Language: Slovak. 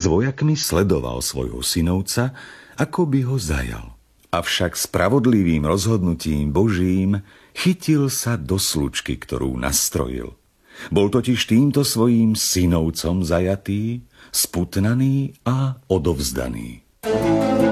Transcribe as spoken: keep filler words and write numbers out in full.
vojakmi sledoval svojho synovca, ako by ho zajal. Avšak spravodlivým rozhodnutím Božím chytil sa do slučky, ktorú nastrojil. Bol totiž týmto svojím synovcom zajatý, sputnaný a odovzdaný.